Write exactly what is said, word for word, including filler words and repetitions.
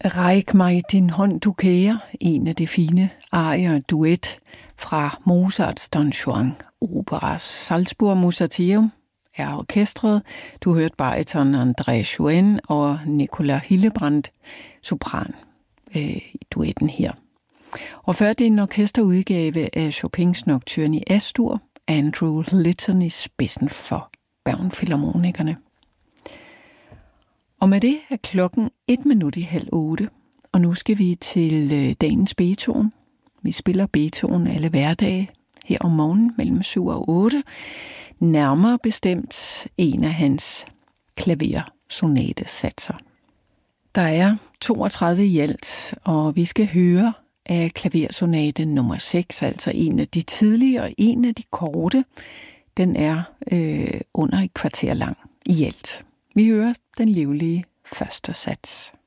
Ræk mig din hånd, du kære, en af de fine arier duet fra Mozarts Don Juan Operas Salzburg Mozarteum er orkestret. Du hørte bariton André Schoen og Nicola Hillebrandt, sopran, øh, i duetten her. Og før det er en orkesterudgave af Chopins Nocturne i Astur, Andrew Litton i spidsen for Bergen Filharmonikerne. Og med det er klokken et minut i halv otte, og nu skal vi til dagens Beethoven. Vi spiller Beethoven alle hverdage her om morgenen mellem syv og otte. Nærmere bestemt en af hans klaversonatesatser. Der er toogtredive i alt, og vi skal høre af klaversonate nummer seks, altså en af de tidlige og en af de korte. Den er øh, under et kvarter lang i alt. Vi hører den livlige første sats.